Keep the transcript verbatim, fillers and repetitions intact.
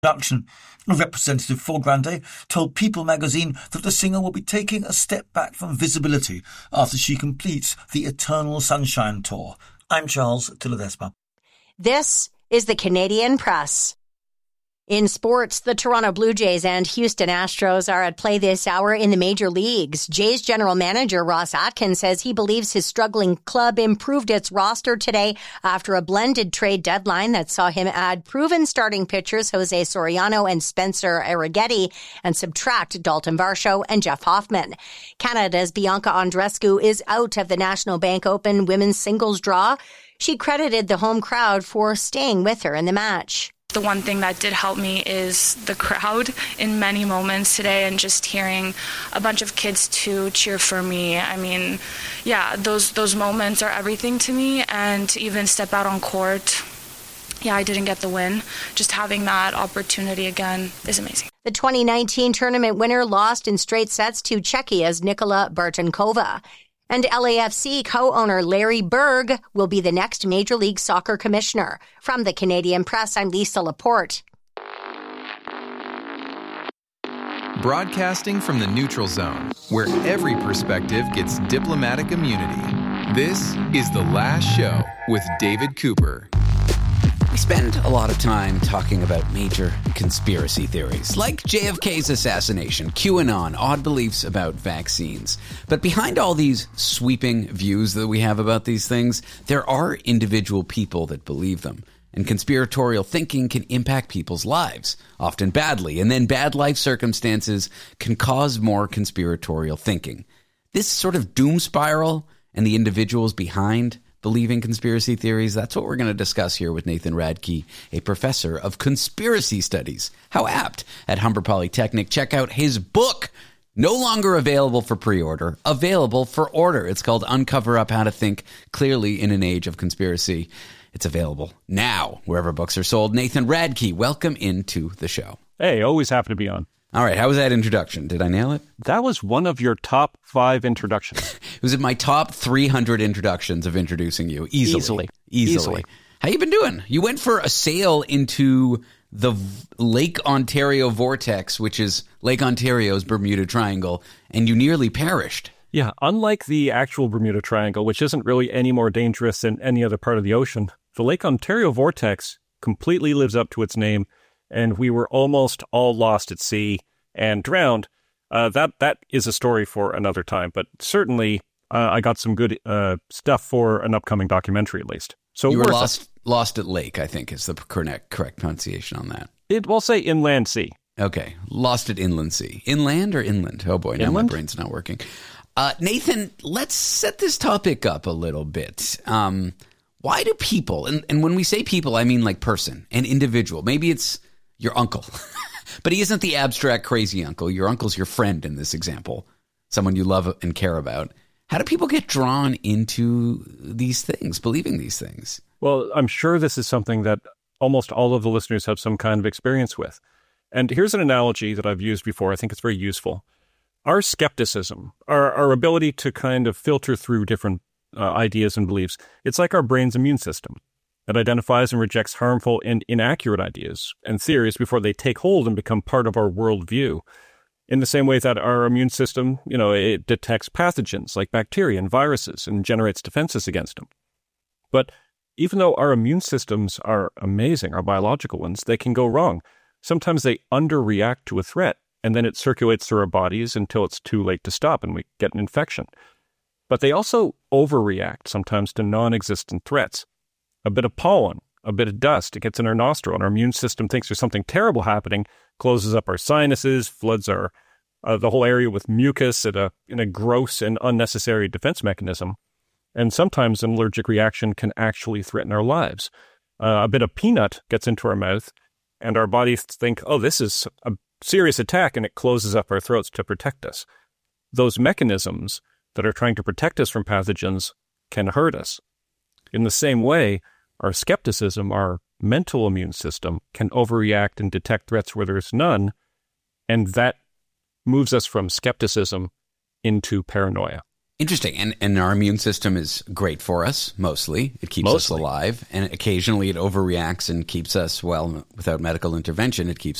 Production. A representative for Grande told People magazine that the singer will be taking a step back from visibility after she completes the Eternal Sunshine Tour. I'm Charles Tiladesma. This is the Canadian Press. In sports, the Toronto Blue Jays and Houston Astros are at play this hour in the major leagues. Jays general manager Ross Atkins says he believes his struggling club improved its roster today after a blended trade deadline that saw him add proven starting pitchers Jose Soriano and Spencer Arrighetti and subtract Dalton Varsho and Jeff Hoffman. Canada's Bianca Andreescu is out of the National Bank Open women's singles draw. She credited the home crowd for staying with her in the match. The one thing that did help me is the crowd in many moments today, and just hearing a bunch of kids to cheer for me. I mean, yeah, those those moments are everything to me, and to even step out on court, yeah, I didn't get the win. Just having that opportunity again is amazing. The twenty nineteen tournament winner lost in straight sets to Czechia's Nikola Bartonkova. And L A F C co-owner Larry Berg will be the next Major League Soccer commissioner. From the Canadian Press, I'm Lisa Laporte. Broadcasting from the neutral zone, where every perspective gets diplomatic immunity. This is The Last Show with David Cooper. We spend a lot of time talking about major conspiracy theories, like J F K's assassination, QAnon, odd beliefs about vaccines. But behind all these sweeping views that we have about these things, there are individual people that believe them. And conspiratorial thinking can impact people's lives, often badly. And then bad life circumstances can cause more conspiratorial thinking. This sort of doom spiral and the individuals behind believing conspiracy theories, that's what we're going to discuss here with Nathan Radke, a professor of conspiracy studies. How apt, at Humber Polytechnic. Check out his book, no longer available for pre-order, available for order. It's called Uncover Up How to Think Clearly in an Age of Conspiracy. It's available now, wherever books are sold. Nathan Radke, welcome into the show. Hey, always happy to be on. All right, how was that introduction? Did I nail it? That was one of your top five introductions. It was in my top three hundred introductions of introducing you. Easily. Easily. Easily. Easily. How you been doing? You went for a sail into the Lake Ontario vortex, which is Lake Ontario's Bermuda Triangle, and you nearly perished. Yeah, unlike the actual Bermuda Triangle, which isn't really any more dangerous than any other part of the ocean, the Lake Ontario vortex completely lives up to its name, and we were almost all lost at sea and drowned. Uh, that that is a story for another time, but certainly uh, I got some good uh, stuff for an upcoming documentary, at least. So you were lost, lost at lake, I think is the correct correct pronunciation on that. It will say inland sea. Okay, lost at inland sea. Inland or inland? Oh boy, now inland? My brain's not working. Uh, Nathan, let's set this topic up a little bit. Um, why do people, and, and when we say people, I mean like person, an individual. Maybe it's your uncle. But he isn't the abstract crazy uncle. Your uncle's your friend in this example, someone you love and care about. How do people get drawn into these things, believing these things? Well, I'm sure this is something that almost all of the listeners have some kind of experience with. And here's an analogy that I've used before. I think it's very useful. Our skepticism, our, our ability to kind of filter through different uh, ideas and beliefs, it's like our brain's immune system. It identifies and rejects harmful and inaccurate ideas and theories before they take hold and become part of our worldview. In the same way that our immune system, you know, it detects pathogens like bacteria and viruses and generates defenses against them. But even though our immune systems are amazing, our biological ones, they can go wrong. Sometimes they underreact to a threat, and then it circulates through our bodies until it's too late to stop and we get an infection. But they also overreact sometimes to non-existent threats. A bit of pollen, a bit of dust, it gets in our nostril, and our immune system thinks there's something terrible happening, closes up our sinuses, floods our uh, the whole area with mucus in a, in a gross and unnecessary defense mechanism. And sometimes an allergic reaction can actually threaten our lives. Uh, a bit of peanut gets into our mouth, and our bodies think, oh, this is a serious attack, and it closes up our throats to protect us. Those mechanisms that are trying to protect us from pathogens can hurt us. In the same way, our skepticism, our mental immune system, can overreact and detect threats where there's none, and that moves us from skepticism into paranoia. Interesting. And, and our immune system is great for us, mostly. It keeps Mostly. us alive. And occasionally it overreacts and keeps us, well, without medical intervention, it keeps